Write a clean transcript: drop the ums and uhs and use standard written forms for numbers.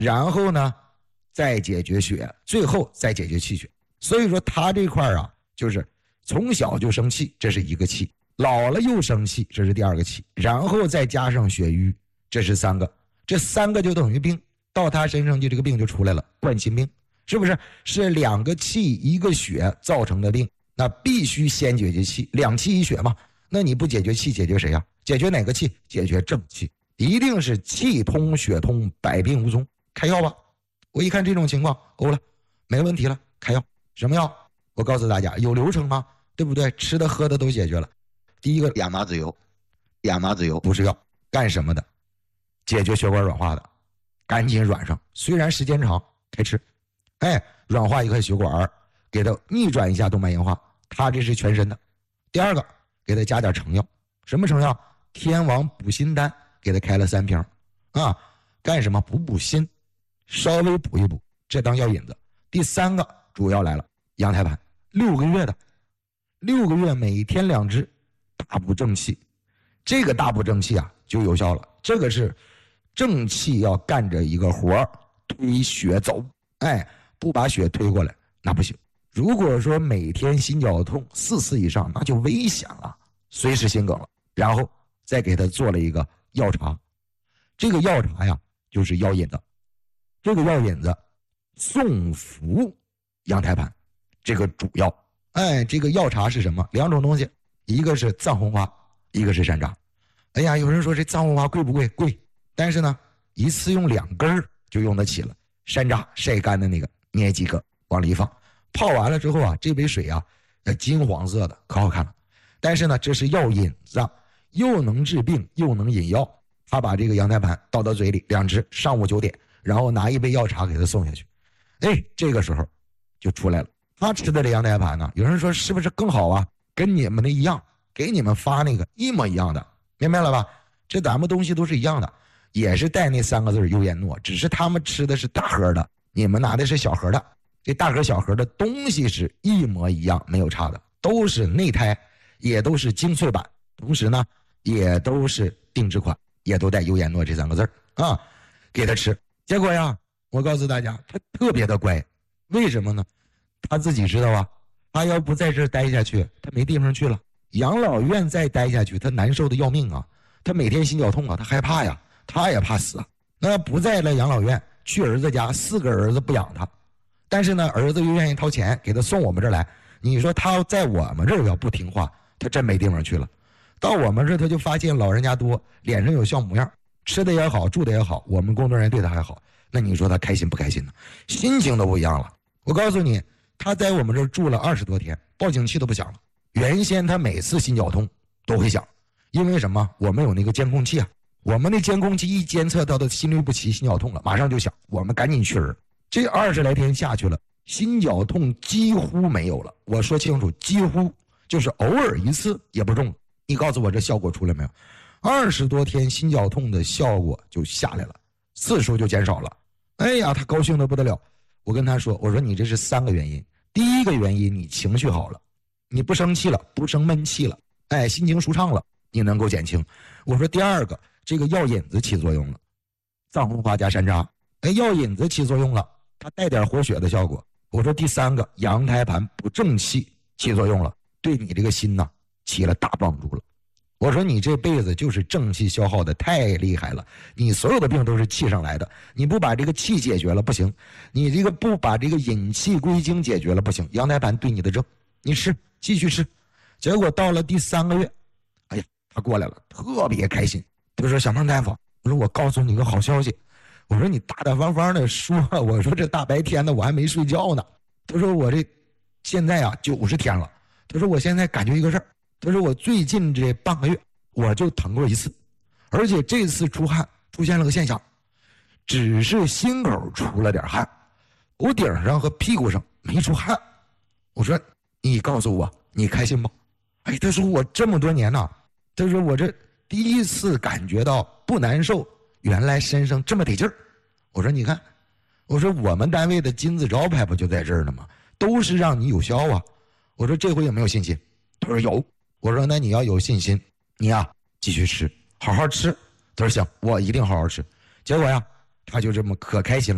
然后呢再解决血，最后再解决气血。所以说他这块啊，就是从小就生气，这是一个气，老了又生气，这是第二个气，然后再加上血瘀，这是三个，这三个就等于病，到他身上就这个病就出来了，冠心病，是不是？是两个气一个血造成的病，那必须先解决气，两气一血嘛。那你不解决气，解决谁呀？解决哪个气？解决正气，一定是气通血通，百病无踪。开药吧。我一看这种情况，欧了，没问题了，开药。什么药？我告诉大家，有流程吗？对不对？吃的喝的都解决了。第一个亚麻籽油，亚麻籽油不是药，干什么的？解决血管软化的，赶紧软上。虽然时间长，开吃，软化一块血管，给它逆转一下动脉硬化。它这是全身的。第二个，给它加点成药。什么成药？天王补心丹，给它开了3瓶啊，干什么？补心，稍微补一补，这当药引子。第三个主要来了，羊胎盘，6个月的，6个月每天2支，大补正气。这个大补正气啊就有效了。这个是正气要干着一个活，推血走，不把血推过来那不行。如果说每天心绞痛4次以上，那就危险了，随时心梗了。然后再给他做了一个药茶，这个药茶呀就是药引子，这个药引子送服羊胎盘，这个主要。这个药茶是什么？2种东西，一个是藏红花，一个是山楂。有人说这藏红花贵不贵？贵，但是呢一次用2根就用得起了。山楂晒干的那个捏几个往里一放，泡完了之后啊，这杯水啊金黄色的，可好看了。但是呢这是药引子，又能治病又能引药。他把这个羊胎盘倒到嘴里2支，上午9点，然后拿一杯药茶给他送下去。这个时候就出来了。他吃的这羊胎盘呢，有人说是不是更好啊？跟你们的一样，给你们发那个一模一样的，明白了吧？这咱们东西都是一样的，也是带那3个字优颜诺，只是他们吃的是大盒的，你们拿的是小盒的。这大盒小盒的东西是一模一样，没有差的，都是内胎，也都是精粹版，同时呢也都是定制款，也都带优颜诺这3个字啊，给他吃。结果呀，我告诉大家，他特别的乖。为什么呢？他自己知道啊，他要不在这儿待下去，他没地方去了。养老院再待下去，他难受的要命啊，他每天心绞痛啊，他害怕呀，他也怕死啊。那不在了养老院，去儿子家，4个儿子不养他，但是呢儿子又愿意掏钱给他送我们这儿来。你说他在我们这儿要不听话，他真没地方去了。到我们这儿他就发现老人家多，脸上有笑模样，吃的也好，住的也好，我们工作人员对他还好，那你说他开心不开心呢？心情都不一样了。我告诉你，他在我们这儿住了20多天，报警器都不响了。原先他每次心绞痛都会响，因为什么？我们有那个监控器啊，我们那监控器一监测到的心律不齐、心绞痛了，马上就响，我们赶紧去人。这20来天下去了，心绞痛几乎没有了。我说清楚，几乎就是偶尔一次也不中。你告诉我这效果出来没有？20多天心绞痛的效果就下来了，次数就减少了。他高兴得不得了。我跟他说，我说你这是3个原因。第一个原因，你情绪好了，你不生气了，不生闷气了，心情舒畅了，你能够减轻。我说第二个，这个药引子起作用了，藏红花加山楂，药引子起作用了，它带点活血的效果。我说第3个，羊胎盘补正气起作用了，对你这个心呐起了大帮助了。我说你这辈子就是正气消耗的太厉害了，你所有的病都是气上来的，你不把这个气解决了不行，你这个不把这个引气归经解决了不行，羊胎盘对你的症，你吃继续吃。结果到了第3个月，他过来了，特别开心。他说小孟大夫，我说我告诉你个好消息，我说你大大方方的说，我说这大白天的我还没睡觉呢。他说我这现在啊90天了，他说我现在感觉一个事儿，他说我最近这半个月我就疼过1次，而且这次出汗出现了个现象，只是心口出了点汗，头顶上和屁股上没出汗。我说你告诉我你开心不？他说我这么多年他说我这第一次感觉到不难受，原来身上这么得劲儿。我说你看，我说我们单位的金字招牌不就在这儿呢吗？都是让你有效啊。我说这回有没有信心？他说有。我说那你要有信心，你继续吃，好好吃。他说行，我一定好好吃。结果他就这么可开心了。